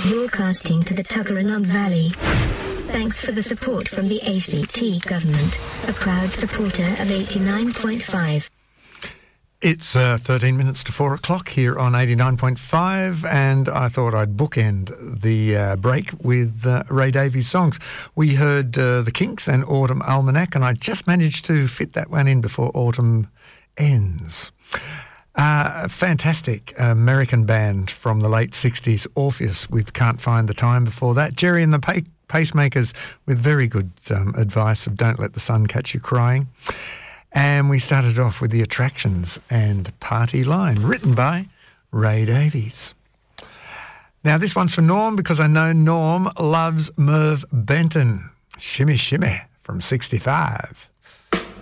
broadcasting to the Tuggeranong Valley. Thanks for the support from the ACT government, a proud supporter of 89.5. It's 13 minutes to 4 o'clock here on 89.5, and I thought I'd bookend the break with Ray Davies songs. We heard The Kinks and Autumn Almanac, and I just managed to fit that one in before autumn ends. Fantastic American band from the late 60s, Orpheus, with Can't Find the Time before that. Jerry and the Pacemakers with very good advice of Don't Let the Sun Catch You Crying. And we started off with The Attractions and Party Line, written by Ray Davies. Now, this one's for Norm, because I know Norm loves Merv Benton. Shimmy Shimmy from 65.